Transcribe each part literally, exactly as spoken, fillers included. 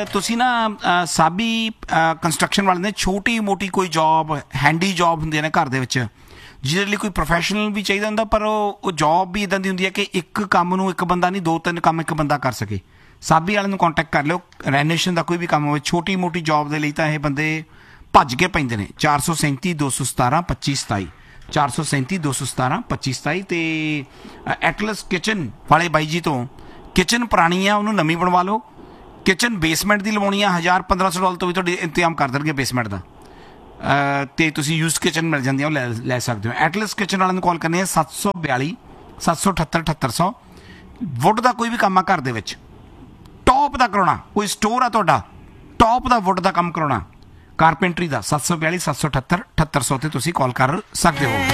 ਤੁਸੀਂ ਨਾ ਸਾਬੀ ਕੰਸਟਰਕਸ਼ਨ ਵਾਲੇ ਨੇ ਛੋਟੀ ਮੋਟੀ ਕੋਈ ਜੌਬ ਹੈਂਡੀ ਜੌਬ ਹੁੰਦੀਆਂ ਨੇ ਘਰ ਦੇ ਵਿੱਚ ਜਿਹਦੇ ਲਈ ਕੋਈ ਪ੍ਰੋਫੈਸ਼ਨਲ ਵੀ ਚਾਹੀਦਾ ਹੁੰਦਾ ਪਰ ਉਹ ਉਹ ਜੌਬ ਵੀ ਇੱਦਾਂ ਦੀ ਹੁੰਦੀ ਹੈ ਕਿ ਇੱਕ ਕੰਮ ਨੂੰ ਇੱਕ ਬੰਦਾ ਨਹੀਂ ਦੋ ਤਿੰਨ ਕੰਮ ਇੱਕ ਬੰਦਾ ਕਰ ਸਕੇ। ਸਾਬੀ ਵਾਲਿਆਂ ਨੂੰ ਕੰਟੈਕਟ ਕਰ ਲਿਓ। ਰੈਨੋਵੇਸ਼ਨ ਦਾ ਕੋਈ ਵੀ ਕੰਮ ਹੋਵੇ ਛੋਟੀ ਮੋਟੀ ਜੌਬ ਦੇ ਲਈ ਤਾਂ ਇਹ ਬੰਦੇ ਭੱਜ ਕੇ ਪੈਂਦੇ ਨੇ। ਚਾਰ ਸੌ ਸੈਂਤੀ ਦੋ ਸੌ ਸਤਾਰਾਂ ਪੱਚੀ ਸਤਾਈ ਚਾਰ ਸੌ ਸੈਂਤੀ ਦੋ ਸੌ ਸਤਾਰਾਂ ਪੱਚੀ ਸਤਾਈ ਅਤੇ ਐਟਲਸ ਕਿਚਨ ਵਾਲੇ ਬਾਈ ਜੀ ਤੋਂ ਕਿਚਨ ਪੁਰਾਣੀ ਆ ਉਹਨੂੰ ਨਵੀਂ ਬਣਵਾ ਲਓ। ਕਿਚਨ ਬੇਸਮੈਂਟ ਦੀ ਲਵਾਉਣੀ ਆ ਹਜ਼ਾਰ ਪੰਦਰਾਂ ਸੌ ਡਾਲਰ ਤੋਂ ਵੀ ਤੁਹਾਡੇ ਇੰਤਜ਼ਾਮ ਕਰ ਦੇਣਗੇ ਬੇਸਮੈਂਟ ਦਾ ਅਤੇ ਤੁਸੀਂ ਯੂਜ਼ ਕਿਚਨ ਮਿਲ ਜਾਂਦੀਆਂ ਉਹ ਲੈ ਲੈ ਸਕਦੇ ਹੋ। ਐਟਲਸ ਕਿਚਨ ਵਾਲਿਆਂ ਨੂੰ ਕਾਲ ਕਰਨੀ ਹੈ ਸੱਤ ਸੌ ਬਿਆਲੀ ਸੱਤ ਸੌ ਅਠੱਤਰ ਅਠੱਤਰ ਸੌ। ਵੁੱਡ ਦਾ ਕੋਈ ਵੀ ਕੰਮ ਆ ਘਰ ਦੇ ਵਿੱਚ ਟੌਪ ਦਾ ਕਰਾਉਣਾ ਕੋਈ ਸਟੋਰ ਆ ਤੁਹਾਡਾ ਟੌਪ ਦਾ ਵੁੱਡ ਦਾ ਕੰਮ ਕਰਾਉਣਾ ਕਾਰਪੈਂਟਰੀ ਦਾ ਸੱਤ ਸੌ ਬਿਆਲੀ ਸੱਤ ਸੌ ਅਠੱਤਰ ਅਠੱਤਰ ਸੌ 'ਤੇ ਤੁਸੀਂ ਕਾਲ ਕਰ ਸਕਦੇ ਹੋ।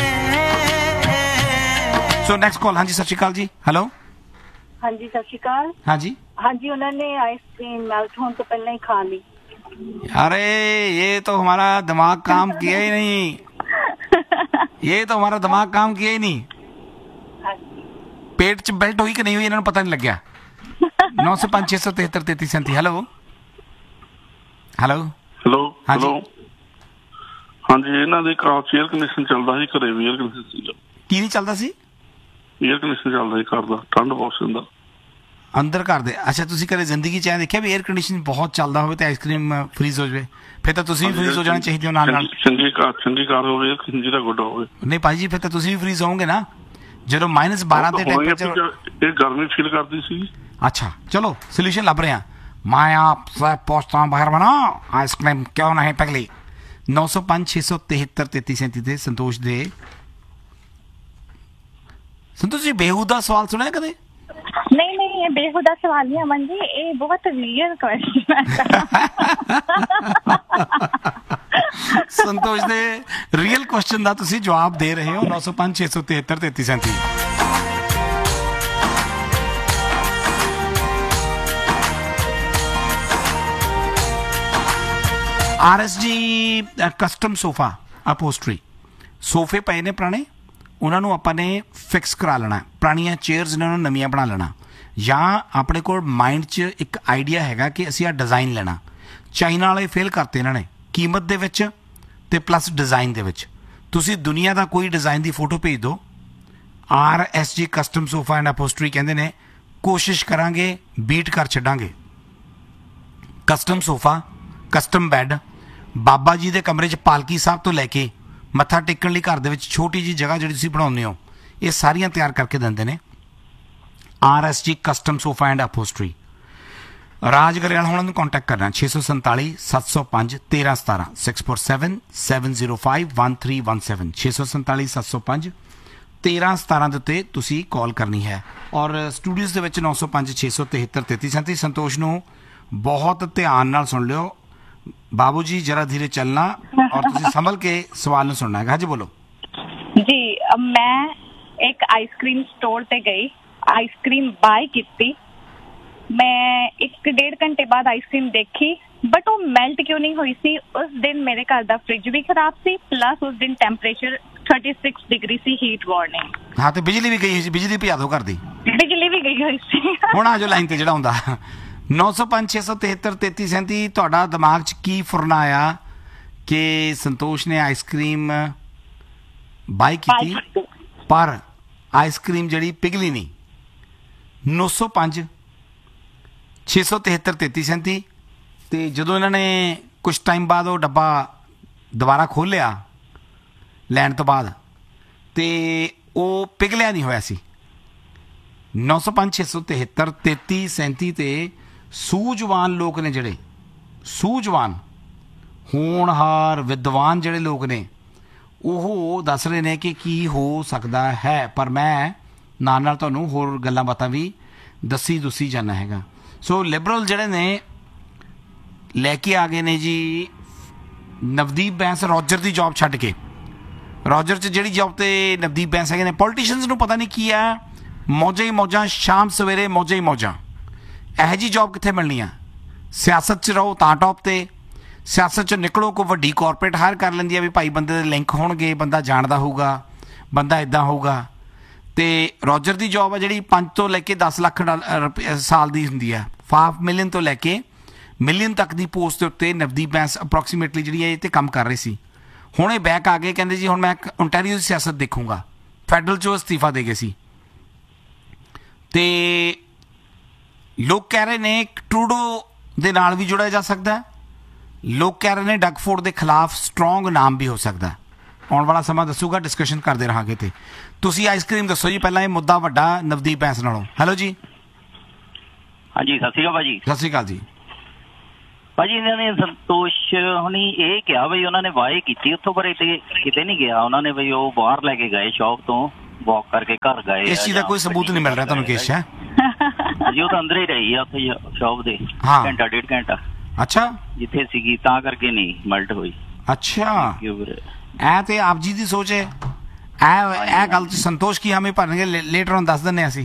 So next call. ਹਾਂਜੀ ਸਤਿ ਸ਼੍ਰੀ ਅਕਾਲ ਜੀ। ਹੈਲੋ ਹਾਂਜੀ ਸਤਿ ਸ਼੍ਰੀ ਅਕਾਲ। ਹਾਂਜੀ ਹਾਂਜੀ ਉਹਨਾਂ ਨੇ आइसक्रीम मेल्ट होने तो पहले ही खा ली। अरे ये तो हमारा दिमाग काम किया ही नहीं ये तो हमारा दिमाग काम किया ही नहीं। पेट च बेल्ट हुई कि नहीं हुई इन्होंने पता नहीं लग गया। नौ सौ पाँच छे सौ तिहत्तर तैतीस सैंती। हेलो हेलो ਹੈਲੋ ਹਾਂਜੀ। ਹੈਲੋ ਹਾਂਜੀ ਇਹਨਾਂ ਦੇ ਕਾਰ 'ਚ ਏਅਰ ਕੰਡੀਸ਼ਨ ਚੱਲਦਾ ਸੀ ਘਰੇ ਵੀ ਏਅਰ ਕੰਡੀਸ਼ਨ ਸੀਗਾ। ਕੀ ਨਹੀਂ ਚੱਲਦਾ ਸੀ? ਏਅਰ ਕੰਡੀਸ਼ਨ ਚੱਲਦਾ ਸੀ ਘਰ ਦਾ ਠੰਡ ਬਹੁਤ ਸੀ ਹੁੰਦਾ ਅੰਦਰ ਘਰ ਦੇ। ਅੱਛਾ ਤੁਸੀਂ ਕਦੇ ਜ਼ਿੰਦਗੀ 'ਚ ਐਂ ਦੇਖਿਆ ਵੀ ਏਅਰ ਕੰਡੀਸ਼ਨ ਬਹੁਤ ਚੱਲਦਾ ਹੋਵੇ ਤੇ ਆਈਸਕ੍ਰੀਮ ਫਰੀਜ਼ ਹੋ ਜਾਵੇ ਫਿਰ ਤਾਂ ਤੁਸੀਂ ਵੀ ਫਰੀਜ਼ ਹੋ ਜਾਣਾ ਚਾਹੀਦੇ ਹੋ ਨਾਲ ਨਾਲ। ਚੰਗੀ ਕਾਰ ਚੰਗੀ ਕਾਰ ਹੋਵੇ ਏਅਰ ਕੰਡੀਸ਼ਨ ਜਿਹਦਾ ਗੁੱਡ ਹੋਵੇ। ਨਹੀਂ ਭਾਈ ਜੀ ਫਿਰ ਤਾਂ ਤੁਸੀਂ ਵੀ ਫਰੀਜ਼ ਹੋਵੋਗੇ ਨਾ ਜਦੋਂ ਮਾਈਨਸ ਬਾਰਾਂ ਤੇ ਟੈਂਪਰੇਚਰ। ਇਹ ਗਰਮੀ ਫੀਲ ਕਰਦੀ ਸੀ। अच्छा चलो सोल्यूशन लभ रहे हैं। मैं आपसे पूछता हूँ बाहर बना आइसक्रीम क्यों नहीं पगली। नौ सौ पाँच छे सौ तिहत्तर तैतीस सैंती थे संतोष दे। संतोष जी बेहुदा सवाल सुना है कदे? नहीं नहीं ये बेहुदा सवाल नहीं अमन जी ये बहुत रियल क्वेश्चन है। संतोष दे रियल क्वेश्चन का तुसी जवाब दे रहे हो। नौ सौ पाँच छे सौ तिहत्तर तैतीस सैंती। R S G custom sofa अपोस्ट्री सोफे पे ने पुराने उन्होंने आपने फिक्स करा लेना। पुरानिया चेयर्स ने उन्होंने नवियां बना लेना या अपने को माइंड च एक आइडिया हैगा कि असी आ डिज़ाइन लेना। चाइना वाले फेल करते इन्होंने कीमत दे विच ते प्लस डिज़ाइन दे विच। तुसी दुनिया का कोई डिज़ाइन की फोटो भेज दो R S G custom sofa and अपोस्ट्री कहते हैं कोशिश करांगे बीट कर छड्डांगे। कस्टम सोफा कस्टम बैड बाबा जी के कमरे च पालकी साहब तो लैके मत्था टेकन लई घर दे विच छोटी जी जगह जिहड़ी तुसीं बनाउंदे हो ये सारियां तैयार करके दिंदे ने R S G custom sofa and अपोस्ट्री। राज गरेवाल होना नूं कॉन्टैक्ट करना छे सौ संताली सत्त सौ पाँच तेरह सतारह six four seven seven zero five one three one seven छे सौ संताली सत्त सौ पाँच तेरह सतारह के उत्ते तुसीं कॉल करनी है। और स्टूडियोज़ दे विच नौ सौ पाँच छे सौ तिहत्तर तैंतीस सैंती। संतोष नूं बहुत ध्यान नाल सुन लियो बाबू जी जरा धीरे चलना और तुसी संभल के सवाल न सुनना है। हाँ जी बोलो जी। मैं एक आइसक्रीम स्टोर ते गई आइसक्रीम बाय की। मैं एक डेढ़ घंटे बाद आइसक्रीम देखी बट वो मेल्ट क्यों नहीं हुई सी। उस दिन मेरे घर दा फ्रिज भी खराब सी प्लस उस दिन टेंपरेचर छत्तीस डिग्री सी हीट वार्निंग। हाँ तो बिजली भी गई हुई सी बिजली भजा दो घर दी बिजली भी गई हुई सी। हुण आ जाओ लाइन ते जिहड़ा हुंदा नौ सौ पाँच छे सौ तिहत्तर तैंतीस सैंती। तुहाडा दिमाग च की फुरना आया कि संतोष ने आइसक्रीम बाय की पर आइसक्रीम जिहड़ी पिघली नहीं। नौ सौ पाँच छे सौ तिहत्तर तैंतीस सैंती तो जदों इन्होंने कुछ टाइम बाद वो डब्बा दोबारा खोलिया लैण तो बाद तो वो पिघलिया नहीं होया सी। नौ सौ पाँच छे सौ तिहत्तर तैंती सैंती ते सूझवान लोग ने जिहड़े सूझवान होनहार विद्वान जिहड़े लोग ने ਉਹ दस रहे ने कि की हो सकता है। पर मैं नाल नाल तुहानूं होर गल्लां बातां भी दसी दुसी जाना हैगा। सो लिबरल जिहड़े ने लैके आ गए ने जी नवदीप बैंस रॉजर की जॉब छड्ड के रॉजर च जिहड़ी जॉब ते नवदीप बैंस हैगे ने पॉलिटिशियंस नूं पता नहीं की है मौजा ही मौजा शाम सवेरे मौजा ही मौजा। ਇਹੋ जी जॉब कित्थे मिलनी आ। सियासत च रहो तां टॉप ते सियासत च निकलो कोई वड्डी कॉरपोरेट हायर कर लैंदी है भी भाई बंदे दे लिंक होणगे बंदा जानदा होऊगा बंदा इदां होऊगा। तो रॉजर की जॉब है जिहड़ी पाँच तो लैके दस लख डॉलर साल की हुंदी है फाइव मिलियन तो लैके ਮਿਲੀਅਨ ਤੱਕ ਦੀ ਪੋਸਟ ਦੇ ਉੱਤੇ ਨਵਦੀਪ ਬੈਂਸ ਅਪਰੋਕਸੀਮੇਟਲੀ ਜਿਹੜੀ ਹੈ ਇਹ 'ਤੇ ਕੰਮ ਕਰ ਰਹੇ ਸੀ। ਹੁਣ ਇਹ ਬੈਕ ਆ ਗਏ, ਕਹਿੰਦੇ ਜੀ ਹੁਣ ਮੈਂ ਓਨਟਾਰੀਓ ਦੀ ਸਿਆਸਤ ਦੇਖੂੰਗਾ। ਫੈਡਰਲ 'ਚੋਂ ਅਸਤੀਫਾ ਦੇ ਗਏ ਸੀ ਤੇ ਲੋਕ ਕਹਿ ਰਹੇ ਨੇ ਟਰੂਡੋ ਦੇ ਨਾਲ ਵੀ ਜੁੜਿਆ ਜਾ ਸਕਦਾ ਹੈ। ਲੋਕ ਕਹਿ ਰਹੇ ਨੇ ਡਗਫੋਰਡ ਦੇ ਖਿਲਾਫ ਸਟਰੋਂਗ ਨਾਮ ਵੀ ਹੋ ਸਕਦਾ। ਆਉਣ ਵਾਲਾ ਸਮਾਂ ਦੱਸੂਗਾ, ਡਿਸਕਸ਼ਨ ਕਰਦੇ ਰਹਾਂਗੇ। ਤੇ ਤੁਸੀਂ ਆਈਸਕ੍ਰੀਮ ਦੱਸੋ ਜੀ, ਪਹਿਲਾਂ ਇਹ ਮੁੱਦਾ ਵੱਡਾ ਨਵਦੀਪ ਬੈਂਸ ਨਾਲੋਂ। ਹੈਲੋ ਜੀ। ਹਾਂਜੀ, ਸਤਿ ਸ਼੍ਰੀ ਅਕਾਲ ਭਾਜੀ। ਸਤਿ ਸ਼੍ਰੀ ਅਕਾਲ ਜੀ। ਭਾਜੀ ਇਹਨਾਂ ਨੇ ਸੰਤੋਸ਼ ਹੁਣੀ ਇਹ ਕਿਹਾ ਬਈ ਉਹਨਾਂ ਨੇ ਵਾਏ ਕੀਤੀ ਉੱਥੋਂ, ਪਰ ਇੱਥੇ ਕਿਤੇ ਨਹੀਂ ਗਿਆ ਉਹਨਾਂ ਨੇ। ਬਈ ਉਹ ਬਾਹਰ ਲੈ ਕੇ ਗਏ ਸ਼ੌਪ ਤੋਂ, ਵਾਕ ਕਰਕੇ ਘਰ ਗਏ। ਇਸ ਚੀਜ਼ ਦਾ ਕੋਈ ਸਬੂਤ ਨਹੀਂ ਮਿਲ ਰਿਹਾ ਤੁਹਾਨੂੰ ਕੇਸ਼ ਹੈ ਜੀ? ਉਹ ਤਾਂ ਅੰਦਰ ਹੀ ਰਹੀ ਆ ਉੱਥੇ ਸ਼ੌਪ ਦੇ ਹਾਂ ਘੰਟਾ ਡੇਢ ਘੰਟਾ। ਅੱਛਾ, ਜਿੱਥੇ ਸੀਗੀ ਤਾਂ ਕਰਕੇ ਨਹੀਂ ਮਲਟ ਹੋਈ। ਅੱਛਾ, ਇਹ ਤੇ ਆਪ ਜੀ ਦੀ ਸੋਚ ਹੈ। ਇਹ ਇਹ ਗੱਲ ਤੇ ਸੰਤੋਸ਼ ਕੀ ਹਮੇ ਭਰਨਗੇ ਲੇਟਰ ਔਨ ਦੱਸ ਦਿੰਦੇ ਅਸੀਂ।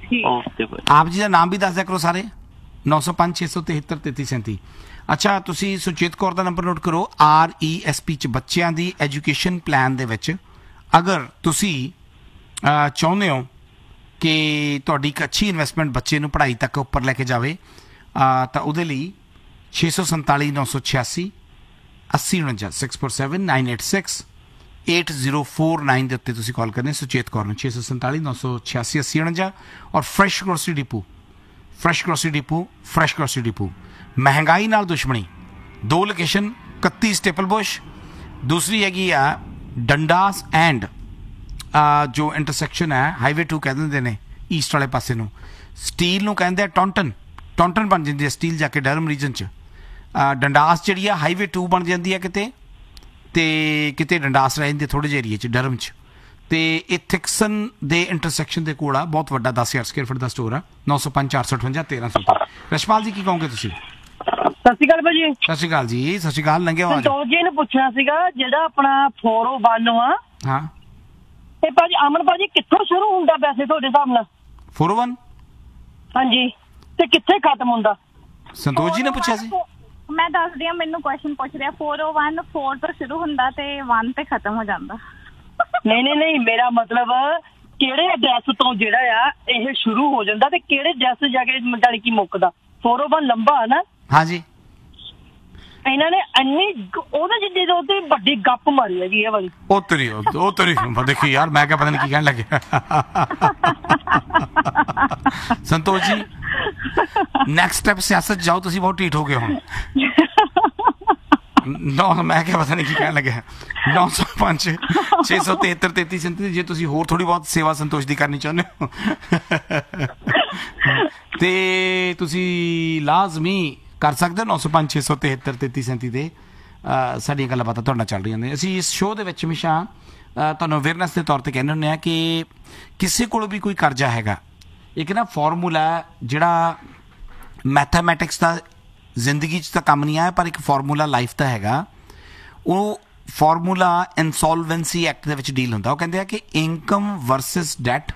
ਆਪ ਜੀ ਦਾ ਨਾਮ ਵੀ ਦੱਸ ਦਿਆ ਕਰੋ ਸਾਰੇ। ਨੌ ਸੌ ਪੰਜ ਛੇ ਸੌ ਤਿਹੱਤਰ ਤੇਤੀ ਸੈਂਤੀ। ਅੱਛਾ, ਤੁਸੀਂ ਸੁਚੇਤ ਕੌਰ ਦਾ ਨੰਬਰ ਨੋਟ ਕਰੋ। ਆਰ ਈ ਐਸ ਪੀ 'ਚ ਬੱਚਿਆਂ ਦੀ ਐਜੂਕੇਸ਼ਨ ਪਲਾਨ ਦੇ ਵਿੱਚ ਅਗਰ ਤੁਸੀਂ ਚਾਹੁੰਦੇ ਹੋ ਕਿ ਤੁਹਾਡੀ ਇੱਕ ਅੱਛੀ ਇਨਵੈਸਟਮੈਂਟ ਬੱਚੇ ਨੂੰ ਪੜ੍ਹਾਈ ਤੱਕ ਉੱਪਰ ਲੈ ਕੇ ਜਾਵੇ ਤਾਂ ਉਹਦੇ ਲਈ ਛੇ ਸੌ ਸੰਤਾਲੀ ਨੌ ਸੌ ਛਿਆਸੀ ਅੱਸੀ ਉਣੰਜਾ six four seven nine eight six eight zero four nine ਦੇ ਉੱਤੇ ਤੁਸੀਂ ਕਾਲ ਕਰਨੀ ਸੁਚੇਤ ਕੌਰ ਨੂੰ। ਛੇ ਸੌ ਸੰਤਾਲੀ ਨੌ ਸੌ ਛਿਆਸੀ ਅੱਸੀ ਉਣੰਜਾ। ਔਰ fresh grocery depot, fresh grocery depot, fresh grocery depot. ਮਹਿੰਗਾਈ ਨਾਲ ਦੁਸ਼ਮਣੀ, ਦੋ ਲੋਕੇਸ਼ਨ, ਇਕੱਤੀ ਸਟੇਪਲ ਬੁਸ਼, ਦੂਸਰੀ ਹੈਗੀ ਆ ਡੰਡਾਸ ਐਂਡ ਜੋ ਇੰਟਰਸੈਕਸ਼ਨ ਹੈ ਹਾਈਵੇ ਟੂ ਕਹਿ ਦਿੰਦੇ ਨੇ ਈਸਟ ਵਾਲੇ ਪਾਸੇ ਨੂੰ। ਸਟੀਲ ਨੂੰ ਕਹਿੰਦੇ ਆ ਟੌਂਟਨ, ਟੌਂਟਨ ਬਣ ਜਾਂਦੀ ਹੈ ਸਟੀਲ ਜਾ ਕੇ ਡਰਮ ਰੀਜਨ 'ਚ। ਡੰਡਾਸ ਜਿਹੜੀ ਆ ਹਾਈਵੇ ਟੂ ਬਣ ਜਾਂਦੀ ਹੈ ਕਿਤੇ, ਤੇ ਕਿਤੇ ਡੰਡਾਸ ਰਹਿ ਜਾਂਦੀ ਥੋੜ੍ਹੇ ਜਿਹੇ ਏਰੀਏ 'ਚ ਡਰਮ 'ਚ। ਤੇ ਇਹ ਥਿਕਸਨ ਦੇ ਇੰਟਰਸੈਕਸ਼ਨ ਦੇ ਕੋਲ ਆ, ਬਹੁਤ ਵੱਡਾ ਦਸ ਹਜ਼ਾਰ ਸਕੁਅਰ ਫੁੱਟ ਦਾ ਸਟੋਰ ਆ। ਨੌ ਸੌ ਪੰਜ ਚਾਰ ਸੌ ਅਠਵੰਜਾ ਤੇਰਾਂ ਸੌ। ਰਸ਼ਪਾਲ ਜੀ ਕੀ ਕਹੋਗੇ ਤੁਸੀਂ? ਸਤਿ ਸ਼੍ਰੀ ਅਕਾਲ ਭਾਜੀ। ਸਤਿ ਸ਼੍ਰੀ ਅਕਾਲ ਜੀ। ਸਤਿ ਸ਼੍ਰੀ ਅਕਾਲ। ਲੰਘਿਆ ਸੰਤੋਸ਼ ਜੀ ਨੂੰ ਪੁੱਛਣਾ ਸੀਗਾ ਜਿਹੜਾ ਆਪਣਾ ਫੋਰ ਓ ਵਨ ਆ, ਹਾਂ, ਤੇ ਭਾਜੀ ਅਮਨ ਭਾਜੀ ਕਿੱਥੋਂ ਸ਼ੁਰੂ ਹੁੰਦਾ ਵੈਸੇ ਤੁਹਾਡੇ ਹਿਸਾਬ ਨਾਲ? ਫੋਰ ਓ ਵਨ ਹਾਂਜੀ, ਤੇ ਕਿੱਥੇ ਖਤਮ ਹੁੰਦਾ? ਸੰਤੋਸ਼ ਜੀ ਨੇ ਪੁੱਛਿਆ ਸੀ। ਮੈਂ ਦੱਸਦੀ ਹਾਂ, ਮੈਨੂੰ ਕੁਐਸਚਨ ਪੁੱਛ ਰਿਹਾ। ਫੋਰ ਓ ਵਨ ਫੋਰ ਤੋਂ ਸ਼ੁਰੂ ਹੁੰਦਾ ਤੇ ਵਨ ਤੇ ਖਤਮ ਹੋ ਜਾਂਦਾ। ਨਹੀਂ ਨਹੀਂ ਨਹੀਂ, ਮੇਰਾ ਮਤਲਬ ਕਿਹੜੇ ਐਡਰੈਸ ਤੋਂ ਜਿਹੜਾ ਆ ਇਹ ਸ਼ੁਰੂ ਹੋ ਜਾਂਦਾ ਤੇ ਕਿਹੜੇ ਐਡਰੈਸ ਜਾ ਕੇ ਜਾਣੀ ਕਿ ਮੁੱਕਦਾ? ਫੋਰ ਓ ਵਨ ਲੰਬਾ ਹੈ ਨਾ। ਹਾਂਜੀ, ਇਹਨਾਂ ਨੇ ਇੰਨੀ ਉਹਦੇ ਜਿੱਦੇ ਉਹਦੇ ਵੱਡੀ ਗੱਪ ਮਾਰੀ ਹੈਗੀ ਇਹ ਵਾਲੀ। ਉਹ ਤੇਰੀ ਉਹ ਤੇਰੀ ਦੇਖੀ ਯਾਰ, ਮੈਂ ਕਿਹਾ ਪਤਾ ਨਹੀਂ ਕੀ ਕਹਿਣ ਲੱਗਿਆ। ਸੰਤੋਸ਼ ਜੀ ਨੈਕਸਟ ਸਟੈਪ ਸਿਆਸਤ ਜਾਓ, ਤੁਸੀਂ ਬਹੁਤ ਢੀਠ ਹੋ ਗਏ ਹੁਣ। ਨੌ ਮੈਂ ਕਿਹਾ ਪਤਾ ਨਹੀਂ ਕੀ ਕਹਿਣ ਲੱਗਿਆ। ਨੌ ਸੌ ਪੰਜ ਛੇ ਸੌ ਤਿਹੱਤਰ ਤੇਤੀ ਸੈਂਤੀ। ਜੇ ਤੁਸੀਂ ਹੋਰ ਥੋੜ੍ਹੀ ਬਹੁਤ ਸੇਵਾ ਸੰਤੋਸ਼ ਦੀ ਕਰਨੀ ਚਾਹੁੰਦੇ ਹੋ ਤੇ ਤੁਸੀਂ ਲਾਜ਼ਮੀ ਕਰ ਸਕਦੇ ਹੋ। ਨੌ ਸੌ ਪੰਜ ਛੇ ਸੌ ਤਿਹੱਤਰ ਤੇਤੀ ਸੈਂਤੀ 'ਤੇ ਸਾਡੀਆਂ ਗੱਲਾਂ ਬਾਤਾਂ ਤੁਹਾਡੇ ਨਾਲ ਚੱਲ ਰਹੀਆਂ ਨੇ। ਅਸੀਂ ਇਸ ਸ਼ੋਅ ਦੇ ਵਿੱਚ ਹਮੇਸ਼ਾ ਤੁਹਾਨੂੰ ਅਵੇਅਰਨੈਸ ਦੇ ਤੌਰ 'ਤੇ ਕਹਿੰਦੇ ਹੁੰਦੇ ਹਾਂ ਕਿ ਕਿਸੇ ਕੋਲ ਵੀ ਕੋਈ ਕਰਜ਼ਾ ਹੈਗਾ, ਇੱਕ ਨਾ ਫਾਰਮੂਲਾ ਜਿਹੜਾ ਮੈਥਾਮੈਟਿਕਸ ਦਾ ਜ਼ਿੰਦਗੀ 'ਚ ਤਾਂ ਕੰਮ ਨਹੀਂ ਆਇਆ, ਪਰ ਇੱਕ ਫਾਰਮੂਲਾ ਲਾਈਫ ਦਾ ਹੈਗਾ। ਉਹ ਫਾਰਮੂਲਾ ਇਨਸੋਲਵੈਂਸੀ ਐਕਟ ਦੇ ਵਿੱਚ ਡੀਲ ਹੁੰਦਾ। ਉਹ ਕਹਿੰਦੇ ਆ ਕਿ ਇਨਕਮ ਵਰਸਸ ਡੈਟ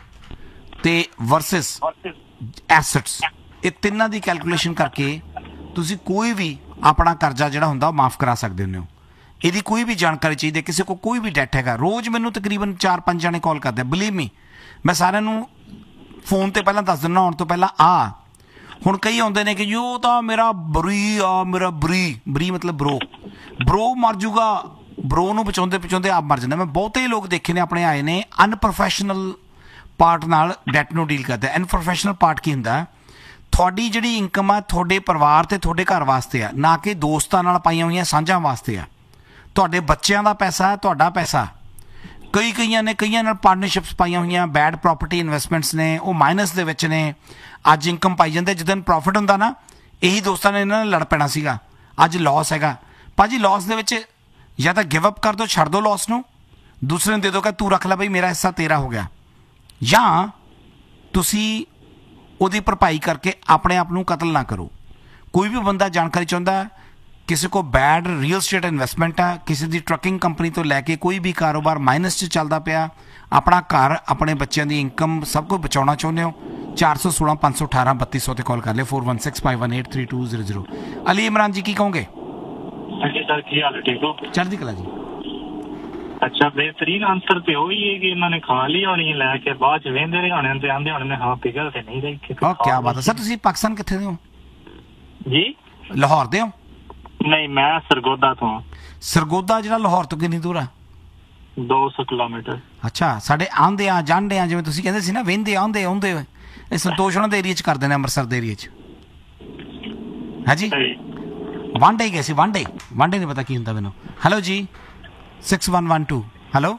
ਤੇ ਵਰਸਸ ਐਸੈਟਸ, ਇਹ ਤਿੰਨਾਂ ਦੀ ਕੈਲਕੂਲੇਸ਼ਨ ਕਰਕੇ ਤੁਸੀਂ ਕੋਈ ਵੀ ਆਪਣਾ ਕਰਜ਼ਾ ਜਿਹੜਾ ਹੁੰਦਾ ਉਹ ਮਾਫ ਕਰਾ ਸਕਦੇ ਹੁੰਦੇ ਹੋ। ਇਹਦੀ ਕੋਈ ਵੀ ਜਾਣਕਾਰੀ ਚਾਹੀਦੀ, ਕਿਸੇ ਕੋਲ ਕੋਈ ਵੀ ਡੈਟ ਹੈਗਾ। ਰੋਜ਼ ਮੈਨੂੰ ਤਕਰੀਬਨ ਚਾਰ ਪੰਜ ਜਾਣੇ ਕਾਲ ਕਰਦੇ ਆ, ਬਲੀਵ ਮੀ। ਮੈਂ ਸਾਰਿਆਂ ਨੂੰ ਫੋਨ ਤੇ ਪਹਿਲਾਂ ਦੱਸ ਦਿੰਦਾ ਆਉਣ ਤੋਂ ਪਹਿਲਾਂ ਆ। ਹੁਣ ਕਈ ਆਉਂਦੇ ਨੇ ਕਿ ਜੀ ਉਹ ਤਾਂ ਮੇਰਾ ਬਰੀ ਆ, ਮੇਰਾ ਬਰੀ ਬਰੀ ਮਤਲਬ ਬਰੋ ਬਰੋ ਮਰ ਜੂਗਾ। ਬਰੋ ਨੂੰ ਬਚਾਉਂਦੇ ਬਚਾਉਂਦੇ ਆਪ ਮਰ ਜਾਂਦਾ। ਮੈਂ ਬਹੁਤੇ ਲੋਕ ਦੇਖੇ ਨੇ ਆਪਣੇ ਆਏ ਨੇ ਅਨਪ੍ਰੋਫੈਸ਼ਨਲ ਪਾਰਟ ਨਾਲ ਡੈਟ ਨੂੰ ਡੀਲ ਕਰਦਾ। ਅਨਪ੍ਰੋਫੈਸ਼ਨਲ ਪਾਰਟ ਕੀ ਹੁੰਦਾ? ਤੁਹਾਡੀ ਜਿਹੜੀ ਇਨਕਮ ਆ ਤੁਹਾਡੇ ਪਰਿਵਾਰ ਤੇ ਤੁਹਾਡੇ ਘਰ ਵਾਸਤੇ ਆ, ਨਾ ਕਿ ਦੋਸਤਾਂ ਨਾਲ ਪਾਈਆਂ ਹੋਈਆਂ ਸਾਂਝਾਂ ਵਾਸਤੇ ਆ। ਤੁਹਾਡੇ ਬੱਚਿਆਂ ਦਾ ਪੈਸਾ, ਤੁਹਾਡਾ ਪੈਸਾ। ਕਈ ਕਈਆਂ ਨੇ ਕਈਆਂ ਨਾਲ ਪਾਰਟਨਰਸ਼ਿਪਸ ਪਾਈਆਂ ਹੋਈਆਂ, ਬੈਡ ਪ੍ਰੋਪਰਟੀ ਇਨਵੈਸਟਮੈਂਟਸ ਨੇ, ਉਹ ਮਾਈਨਸ ਦੇ ਵਿੱਚ ਨੇ। ਅੱਜ ਇਨਕਮ ਪਾਈ ਜਾਂਦੇ, ਜਿੱਦਣ ਪ੍ਰੋਫਿਟ ਹੁੰਦਾ ਨਾ, ਇਹੀ ਦੋਸਤਾਂ ਨੇ ਇਹਨਾਂ ਨਾਲ ਲੜ ਪੈਣਾ ਸੀਗਾ। ਅੱਜ ਲਾਸ ਹੈਗਾ ਭਾਜੀ, ਲਾਸ ਦੇ ਵਿੱਚ ਜਾਂ ਤਾਂ ਗਿਵ ਅਪ ਕਰ ਦਿਓ, ਛੱਡ ਦਿਓ ਲਾਸ ਨੂੰ, ਦੂਸਰੇ ਨੂੰ ਦੇ ਦਿਓ ਕਿ ਤੂੰ ਰੱਖ ਲੈ ਬਈ ਮੇਰਾ ਹਿੱਸਾ ਤੇਰਾ ਹੋ ਗਿਆ, ਜਾਂ ਤੁਸੀਂ ਉਹਦੀ ਭਰਪਾਈ ਕਰਕੇ ਆਪਣੇ ਆਪ ਨੂੰ ਕਤਲ ਨਾ ਕਰੋ। ਕੋਈ ਵੀ ਬੰਦਾ ਜਾਣਕਾਰੀ ਚਾਹੁੰਦਾ, ਕਿਸੇ को बैड रियल स्टेट इन्वेस्टमेंट है, किसी की ट्रकिंग कंपनी तो लैके कोई भी कारोबार माइनस च चलता पिया, अपना घर अपने बच्चों की इनकम सब कुछ बचाना चाहते हो, चार सौ सोलह पाँच सौ अठारह बत्ती सौ ते कॉल कर ले four one six five one eight three to zero zero. Ali Imran जी की कहोगे? सर की हाल ठीक हो? चढ़ती कला जी। अच्छा बेहतरीन आंसर तो वही है कि इन्होंने खा ली होनी है लैके बाद च वेंदे रहे होने आंदे होने में हाँ पिघल ते नहीं रही। क्या बात है सर, तुसी पाकिस्तान कित्थे दे हो? जी ਲਾਹੌਰ ਦੇ ਹੋ? ਨਹੀਂ, ਮੈਂ ਸਰਗੋਦਾ ਤੋਂ। ਸਰਗੋਦਾ ਜਿਹੜਾ ਲਾਹੌਰ ਤੋਂ ਕਿੰਨੀ ਦੂਰ ਆ? ਦੋ ਸੌ ਕਿਲੋਮੀਟਰ। ਅੱਛਾ, ਸਾਡੇ ਆਂਦੇ ਆ ਜਾਂਦੇ ਆ, ਜਿਵੇਂ ਤੁਸੀਂ ਕਹਿੰਦੇ ਸੀ ਨਾ ਵਹਿੰਦੇ ਆਉਂਦੇ ਆਉਂਦੇ ਹੋਏ, ਇਹ ਸੰਤੋਸ਼ ਉਹਨਾਂ ਦੇ ਏਰੀਆ 'ਚ ਕਰਦੇ ਨੇ, ਅੰਮ੍ਰਿਤਸਰ ਦੇ ਏਰੀਆ 'ਚ। ਹਾਂਜੀ, ਵਾਂਡੇ ਗਏ ਸੀ, ਵਾਂਡੇ ਵਾਂਡੇ ਨਹੀਂ ਪਤਾ ਕੀ ਹੁੰਦਾ ਮੈਨੂੰ। ਹੈਲੋ ਜੀ, six one one two. Hello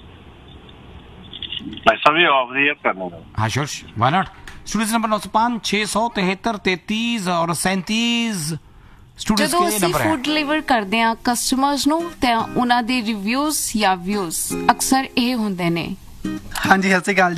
ਪੈਸਾ ਵੀ ਆਫ ਦੀ ਐਪ ਕਰਨਾ। हाँ sure, why not. Studio number नौ सौ पाँच छः सौ तिहत्तर तैतीस और सैंतीस स्टूडियो ਜਦੋਂ के ਅਸੀਂ नंबर है। ਫੂਡ ਡਿਲੀਵਰ ਕਰਦੇ ਆ ਕਸਟਮਰਸ ਨੂੰ ਤਾਂ ਉਹਨਾਂ ਦੇ ਰਿਵਿਊਜ਼ ਜਾਂ ਵਿਊਜ਼ ਅਕਸਰ ਇਹ ਹੁੰਦੇ ਨੇ। ਹਾਂਜੀ, ਸਤਿ ਸ਼੍ਰੀ ਅਕਾਲ ਜੀ।